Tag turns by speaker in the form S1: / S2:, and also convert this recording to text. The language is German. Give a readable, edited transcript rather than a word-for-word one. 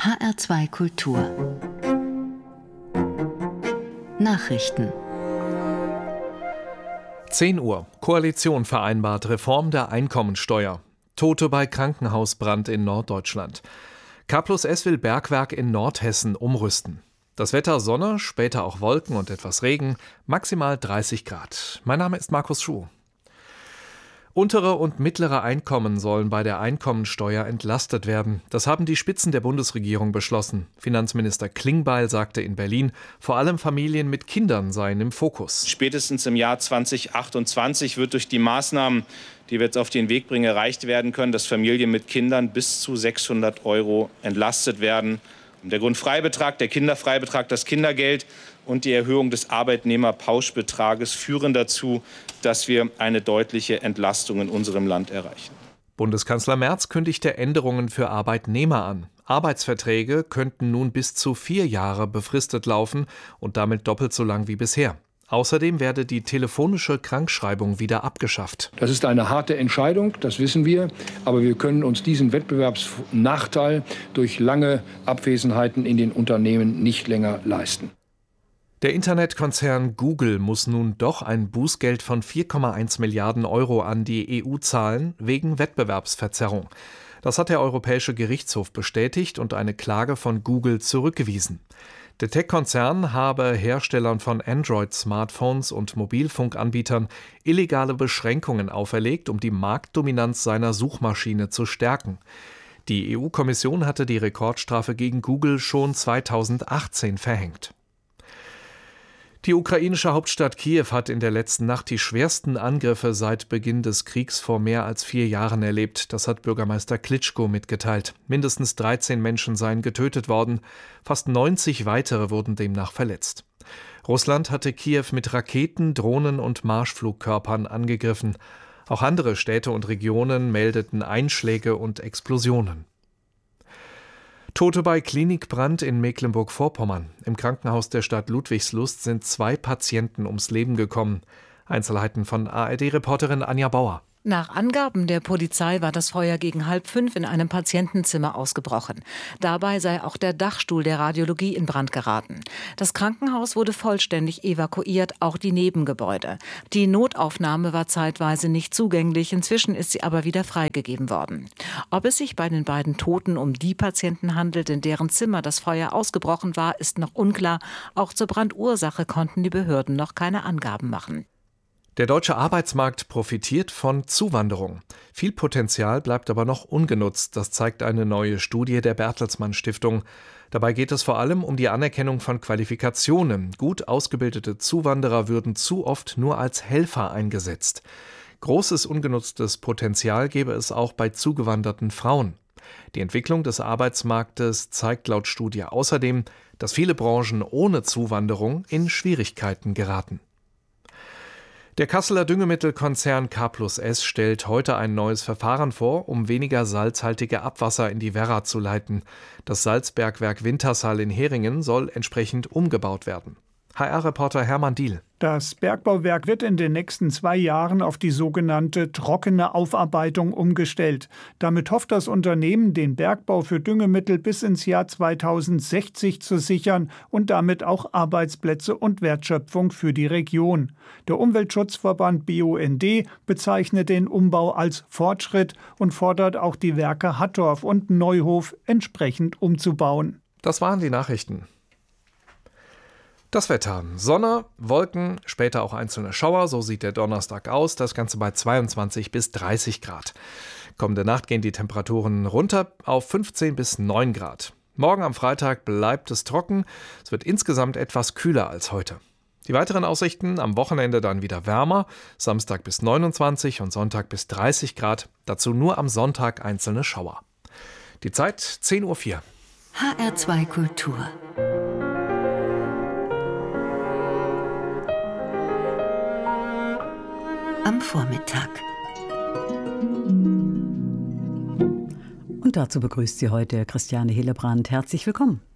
S1: HR2 Kultur Nachrichten
S2: 10 Uhr. Koalition vereinbart Reform der Einkommensteuer. Tote bei Krankenhausbrand in Norddeutschland. K+S will Bergwerk in Nordhessen umrüsten. Das Wetter Sonne, später auch Wolken und etwas Regen, maximal 30 Grad. Mein Name ist Markus Schuh. Untere und mittlere Einkommen sollen bei der Einkommensteuer entlastet werden. Das haben die Spitzen der Bundesregierung beschlossen. Finanzminister Klingbeil sagte in Berlin, vor allem Familien mit Kindern seien im Fokus.
S3: Spätestens im Jahr 2028 wird durch die Maßnahmen, die wir jetzt auf den Weg bringen, erreicht werden können, dass Familien mit Kindern bis zu 600 € entlastet werden. Der Grundfreibetrag, der Kinderfreibetrag, das Kindergeld und die Erhöhung des Arbeitnehmerpauschbetrages führen dazu, dass wir eine deutliche Entlastung in unserem Land erreichen.
S2: Bundeskanzler Merz kündigte Änderungen für Arbeitnehmer an. Arbeitsverträge könnten nun bis zu 4 Jahre befristet laufen und damit doppelt so lang wie bisher. Außerdem werde die telefonische Krankschreibung wieder abgeschafft.
S4: Das ist eine harte Entscheidung, das wissen wir. Aber wir können uns diesen Wettbewerbsnachteil durch lange Abwesenheiten in den Unternehmen nicht länger leisten.
S2: Der Internetkonzern Google muss nun doch ein Bußgeld von 4,1 Milliarden € an die EU zahlen, wegen Wettbewerbsverzerrung. Das hat der Europäische Gerichtshof bestätigt und eine Klage von Google zurückgewiesen. Der Tech-Konzern habe Herstellern von Android-Smartphones und Mobilfunkanbietern illegale Beschränkungen auferlegt, um die Marktdominanz seiner Suchmaschine zu stärken. Die EU-Kommission hatte die Rekordstrafe gegen Google schon 2018 verhängt. Die ukrainische Hauptstadt Kiew hat in der letzten Nacht die schwersten Angriffe seit Beginn des Kriegs vor mehr als 4 Jahren erlebt. Das hat Bürgermeister Klitschko mitgeteilt. Mindestens 13 Menschen seien getötet worden. Fast 90 weitere wurden demnach verletzt. Russland hatte Kiew mit Raketen, Drohnen und Marschflugkörpern angegriffen. Auch andere Städte und Regionen meldeten Einschläge und Explosionen. Tote bei Klinikbrand in Mecklenburg-Vorpommern. Im Krankenhaus der Stadt Ludwigslust sind 2 Patienten ums Leben gekommen. Einzelheiten von ARD-Reporterin Anja Bauer.
S5: Nach Angaben der Polizei war das Feuer gegen 4:30 in einem Patientenzimmer ausgebrochen. Dabei sei auch der Dachstuhl der Radiologie in Brand geraten. Das Krankenhaus wurde vollständig evakuiert, auch die Nebengebäude. Die Notaufnahme war zeitweise nicht zugänglich, inzwischen ist sie aber wieder freigegeben worden. Ob es sich bei den beiden Toten um die Patienten handelt, in deren Zimmer das Feuer ausgebrochen war, ist noch unklar. Auch zur Brandursache konnten die Behörden noch keine Angaben machen.
S2: Der deutsche Arbeitsmarkt profitiert von Zuwanderung. Viel Potenzial bleibt aber noch ungenutzt, das zeigt eine neue Studie der Bertelsmann Stiftung. Dabei geht es vor allem um die Anerkennung von Qualifikationen. Gut ausgebildete Zuwanderer würden zu oft nur als Helfer eingesetzt. Großes ungenutztes Potenzial gäbe es auch bei zugewanderten Frauen. Die Entwicklung des Arbeitsmarktes zeigt laut Studie außerdem, dass viele Branchen ohne Zuwanderung in Schwierigkeiten geraten. Der Kasseler Düngemittelkonzern K+S stellt heute ein neues Verfahren vor, um weniger salzhaltige Abwasser in die Werra zu leiten. Das Salzbergwerk Wintershall in Heringen soll entsprechend umgebaut werden. HR-Reporter Hermann Diehl.
S6: Das Bergbauwerk wird in den nächsten 2 Jahren auf die sogenannte trockene Aufarbeitung umgestellt. Damit hofft das Unternehmen, den Bergbau für Düngemittel bis ins Jahr 2060 zu sichern und damit auch Arbeitsplätze und Wertschöpfung für die Region. Der Umweltschutzverband BUND bezeichnet den Umbau als Fortschritt und fordert auch die Werke Hattorf und Neuhof entsprechend umzubauen.
S2: Das waren die Nachrichten. Das Wetter. Sonne, Wolken, später auch einzelne Schauer, so sieht der Donnerstag aus. Das Ganze bei 22 bis 30 Grad. Kommende Nacht gehen die Temperaturen runter auf 15 bis 9 Grad. Morgen am Freitag bleibt es trocken. Es wird insgesamt etwas kühler als heute. Die weiteren Aussichten: am Wochenende dann wieder wärmer. Samstag bis 29 und Sonntag bis 30 Grad. Dazu nur am Sonntag einzelne Schauer. Die Zeit 10:04 Uhr.
S1: HR2 Kultur am Vormittag.
S7: Und dazu begrüßt Sie heute Christiane Hillebrand. Herzlich willkommen.